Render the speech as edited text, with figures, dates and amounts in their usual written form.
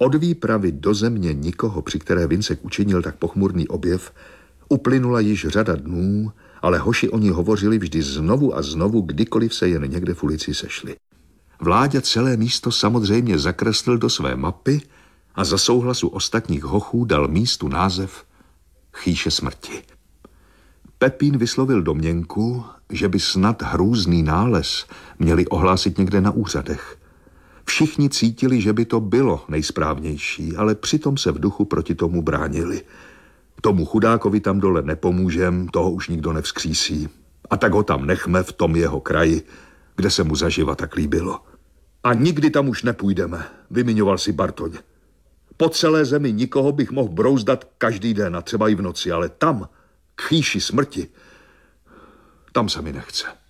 Od výpravy do země nikoho, při které Vincek učinil tak pochmurný objev, uplynula již řada dnů, ale hoši o ní hovořili vždy znovu a znovu, kdykoliv se jen někde v ulici sešli. Vláďa celé místo samozřejmě zakreslil do své mapy a za souhlasu ostatních hochů dal místu název Chýše smrti. Pepín vyslovil domněnku, že by snad hrůzný nález měli ohlásit někde na úřadech. Všichni cítili, že by to bylo nejsprávnější, ale přitom se v duchu proti tomu bránili. Tomu chudákovi tam dole nepomůžem, toho už nikdo nevzkřísí. A tak ho tam nechme v tom jeho kraji, kde se mu zaživa tak líbilo. A nikdy tam už nepůjdeme, vymiňoval si Bartoň. Po celé zemi nikoho bych mohl brouzdat každý den a třeba i v noci, ale tam, k Chýši smrti, tam se mi nechce.